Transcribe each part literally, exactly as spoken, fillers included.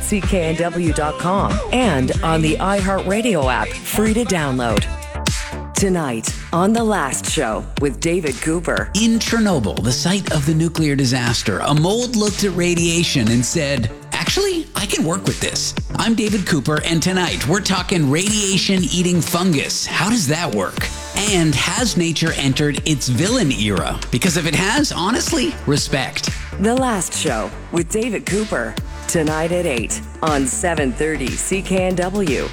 C K N W dot com and on the iHeartRadio app, free to download. Tonight on The Last Show with David Cooper. In Chernobyl, the site of the nuclear disaster, a mold looked at radiation and said, actually, I can work with this. I'm David Cooper, and tonight we're talking radiation-eating fungus. How does that work? And has nature entered its villain era? Because if it has, honestly, respect. The Last Show with David Cooper. Tonight at eight on seven thirty C K N W.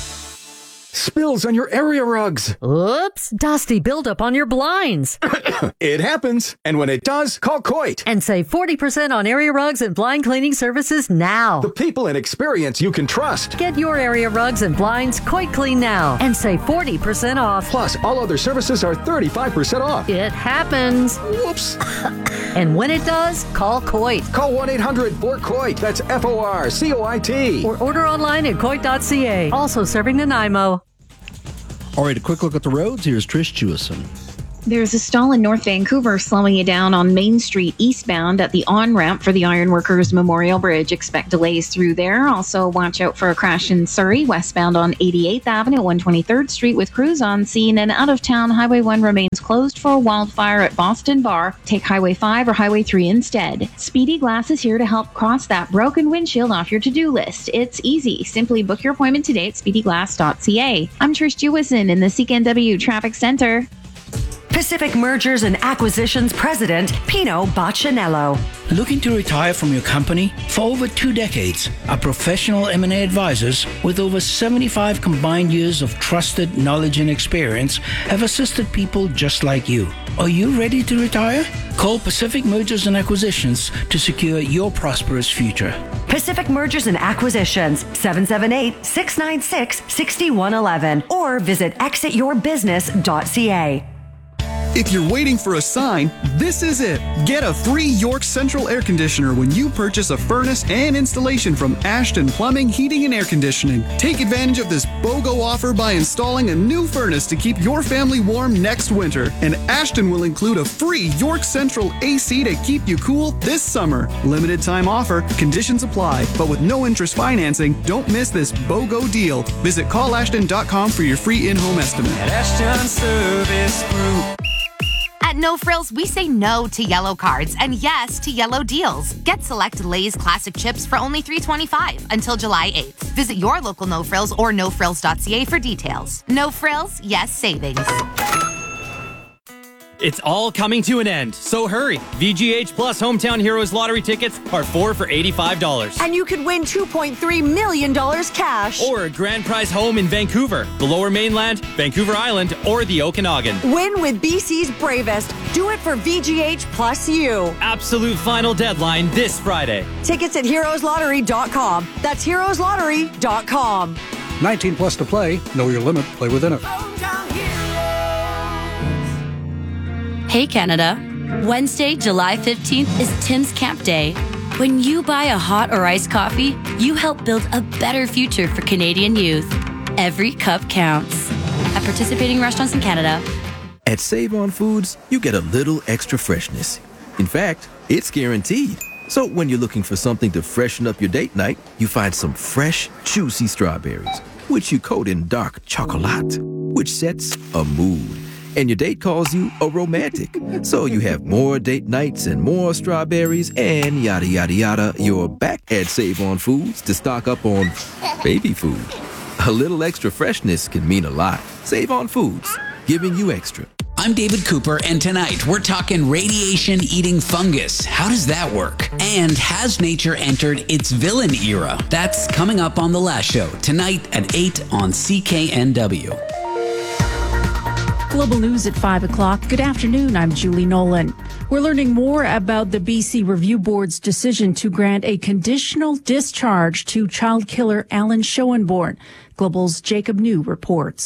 Spills on your area rugs. Oops, dusty buildup on your blinds. It happens. And when it does, call Coit. And save forty percent on area rugs and blind cleaning services now. The people and experience you can trust. Get your area rugs and blinds Coit Clean now and save forty percent off. Plus, all other services are thirty-five percent off. It happens. Whoops. And when it does, call Coit. Call one eight hundred four COIT. That's F O R C O I T. Or order online at coit dot c a. Also serving Nanaimo. All right, a quick look at the roads. Here's Trish Jewison. There's a stall in North Vancouver slowing you down on Main Street eastbound at the on-ramp for the Ironworkers Memorial Bridge. Expect delays through there. Also, watch out for a crash in Surrey, westbound on eighty-eighth Avenue, one hundred twenty-third Street with crews on scene. And out of town, Highway one remains closed for a wildfire at Boston Bar. Take Highway five or Highway three instead. Speedy Glass is here to help cross that broken windshield off your to-do list. It's easy. Simply book your appointment today at speedy glass dot c a. I'm Trish Jewison in the C K N W Traffic Center. Pacific Mergers and Acquisitions President Pino Baccinello. Looking to retire from your company? For over two decades, our professional M and A advisors with over seventy-five combined years of trusted knowledge and experience have assisted people just like you. Are you ready to retire? Call Pacific Mergers and Acquisitions to secure your prosperous future. Pacific Mergers and Acquisitions, seven seven eight, six nine six, six one one one, or visit exit your business dot c a. If you're waiting for a sign, this is it. Get a free York Central air conditioner when you purchase a furnace and installation from Ashton Plumbing, Heating and Air Conditioning. Take advantage of this BOGO offer by installing a new furnace to keep your family warm next winter. And Ashton will include a free York Central A C to keep you cool this summer. Limited time offer, conditions apply, but with no interest financing, don't miss this BOGO deal. Visit call ashton dot com for your free in-home estimate. At Ashton Service Group. At No Frills, we say no to yellow cards and yes to yellow deals. Get select Lay's classic chips for only three dollars and twenty-five cents until July eighth. Visit your local No Frills or no frills dot c a for details. No Frills, yes savings. It's all coming to an end, so hurry. V G H Plus Hometown Heroes lottery tickets are four for eighty-five dollars. And you could win two point three million dollars cash. Or a grand prize home in Vancouver, the Lower Mainland, Vancouver Island, or the Okanagan. Win with B C's bravest. Do it for V G H Plus U. Absolute final deadline this Friday. Tickets at heroes lottery dot com. That's heroes lottery dot com. nineteen plus to play. Know your limit. Play within it. Hey Canada, Wednesday, July fifteenth is Tim's Camp Day. When you buy a hot or iced coffee, you help build a better future for Canadian youth. Every cup counts. At participating restaurants in Canada. At Save On Foods, you get a little extra freshness. In fact, it's guaranteed. So when you're looking for something to freshen up your date night, you find some fresh, juicy strawberries, which you coat in dark chocolate, which sets a mood. And your date calls you a romantic. So you have more date nights and more strawberries and yada, yada, yada. You're back at Save On Foods to stock up on baby food. A little extra freshness can mean a lot. Save On Foods, giving you extra. I'm David Cooper, and tonight we're talking radiation-eating fungus. How does that work? And has nature entered its villain era? That's coming up on The Last Show, tonight at eight on C K N W. Global News at five o'clock. Good afternoon. I'm Julie Nolan. We're learning more about the B C Review Board's decision to grant a conditional discharge to child killer Alan Schoenborn. Global's Jacob New reports.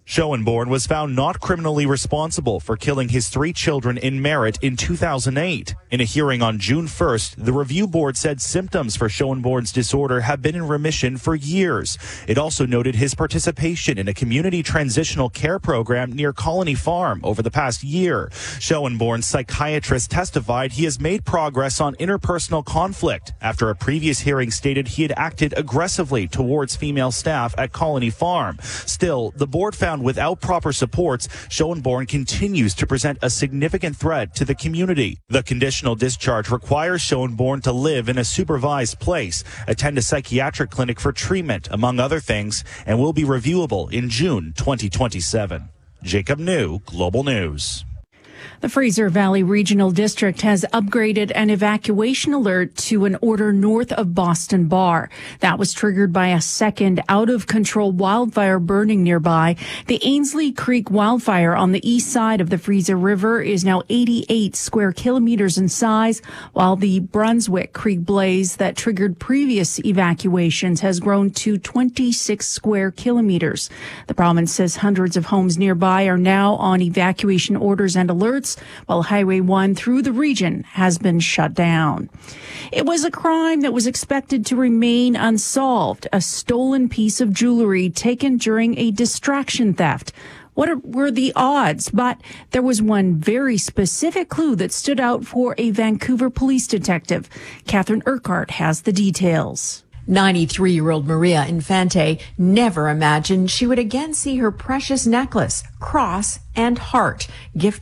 Schoenborn was found not criminally responsible for killing his three children in Merritt in two thousand eight. In a hearing on June first, the review board said symptoms for Schoenborn's disorder have been in remission for years. It also noted his participation in a community transitional care program near Colony Farm over the past year. Schoenborn's psychiatrist testified he has made progress on interpersonal conflict after a previous hearing stated he had acted aggressively towards female staff at Colony Farm. Still, the board found without proper supports, Schoenborn continues to present a significant threat to the community. The conditional discharge requires Schoenborn to live in a supervised place, attend a psychiatric clinic for treatment, among other things, and will be reviewable in June twenty twenty-seven. Jacob New, Global News. The Fraser Valley Regional District has upgraded an evacuation alert to an order north of Boston Bar. That was triggered by a second out-of-control wildfire burning nearby. The Ainsley Creek wildfire on the east side of the Fraser River is now eighty-eight square kilometers in size, while the Brunswick Creek blaze that triggered previous evacuations has grown to twenty-six square kilometers. The province says hundreds of homes nearby are now on evacuation orders and alerts, while Highway one through the region has been shut down. It was a crime that was expected to remain unsolved, a stolen piece of jewelry taken during a distraction theft. What were the odds? But there was one very specific clue that stood out for a Vancouver police detective. Catherine Urquhart has the details. ninety-three-year-old Maria Infante never imagined she would again see her precious necklace, cross, and heart gifted